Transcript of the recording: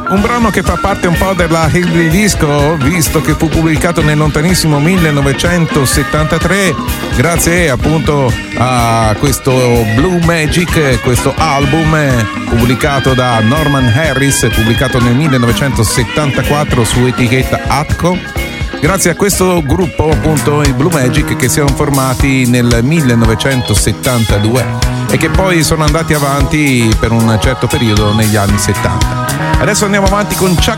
Un brano che fa parte un po' della Hillbilly Disco, visto che fu pubblicato nel lontanissimo 1973, grazie appunto a questo Blue Magic, questo album pubblicato da Norman Harris, pubblicato nel 1974 su etichetta Atco. Grazie a questo gruppo, appunto, i Blue Magic, che si erano formati nel 1972 e che poi sono andati avanti per un certo periodo negli anni 70. Adesso andiamo avanti con Chuck